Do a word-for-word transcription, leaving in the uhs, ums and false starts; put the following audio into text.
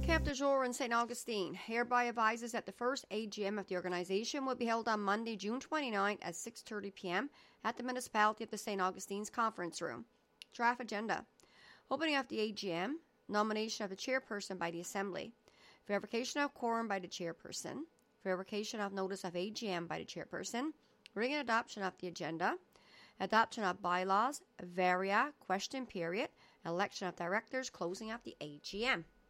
Camp de Jour in Saint Augustine hereby advises that the first A G M of the organization will be held on Monday, June twenty-ninth at six thirty p.m. at the Municipality of the Saint Augustine's Conference Room. Draft agenda. Opening of the A G M. Nomination of the chairperson by the Assembly. Verification of quorum by the chairperson. Verification of notice of A G M by the chairperson. Reading and adoption of the agenda. Adoption of bylaws. Varia. Question period. Election of directors. Closing of the A G M.